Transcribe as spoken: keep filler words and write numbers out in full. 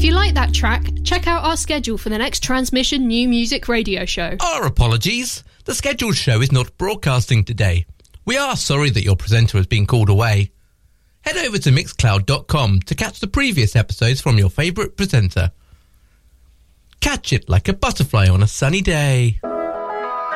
If you like that track, check out our schedule for the next Transmission New Music radio show. Our apologies. The scheduled show is not broadcasting today. We are sorry that your presenter has been called away. Head over to mixcloud dot com to catch the previous episodes from your favourite presenter. Catch it like a butterfly on a sunny day.